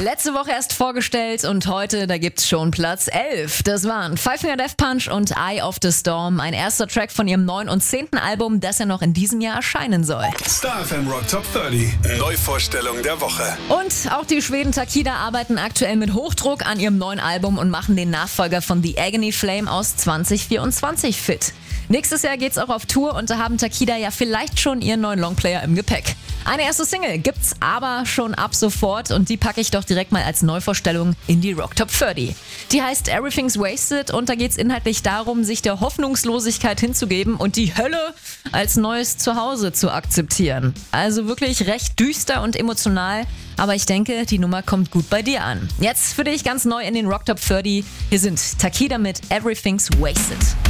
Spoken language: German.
Letzte Woche erst vorgestellt und heute, da gibt's schon Platz 11. Das waren Five Finger Death Punch und Eye of the Storm, ein erster Track von ihrem 9. und 10. Album, das ja noch in diesem Jahr erscheinen soll. Star FM Rock Top 30, Neuvorstellung der Woche. Und auch die Schweden Takida arbeiten aktuell mit Hochdruck an ihrem neuen Album und machen den Nachfolger von The Agony Flame aus 2024 fit. Nächstes Jahr geht's auch auf Tour und da haben Takida ja vielleicht schon ihren neuen Longplayer im Gepäck. Eine erste Single gibt's aber schon ab sofort und die packe ich doch direkt mal als Neuvorstellung in die Rock Top 30. Die heißt Everything's Wasted und da geht's inhaltlich darum, sich der Hoffnungslosigkeit hinzugeben und die Hölle als neues Zuhause zu akzeptieren. Also wirklich recht düster und emotional, aber ich denke, die Nummer kommt gut bei dir an. Jetzt für dich ganz neu in den Rock Top 30. Hier sind Takida mit Everything's Wasted.